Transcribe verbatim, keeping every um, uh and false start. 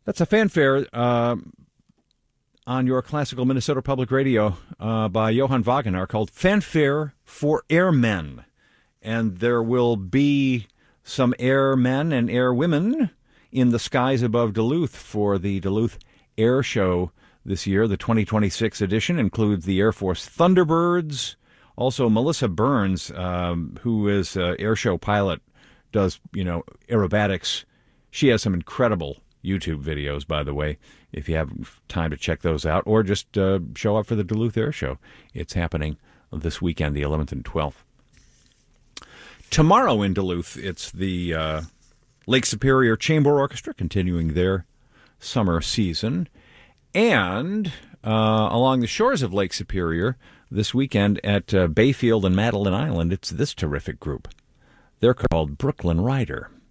That's a fanfare uh, on your classical Minnesota Public Radio uh, by Johann Wagenaar called Fanfare for Airmen. And there will be some airmen and airwomen in the skies above Duluth for the Duluth Air Show this year. The twenty twenty-six edition includes the Air Force Thunderbirds. Also, Melissa Burns, um, who is an air show pilot, does, you know, aerobatics. She has some incredible YouTube videos, by the way, if you have time to check those out, or just uh, show up for the Duluth Air Show. It's happening this weekend, the eleventh and twelfth. Tomorrow in Duluth, it's the uh, Lake Superior Chamber Orchestra continuing their summer season. And uh, along the shores of Lake Superior this weekend at uh, Bayfield and Madeline Island, it's this terrific group. They're called Brooklyn Rider.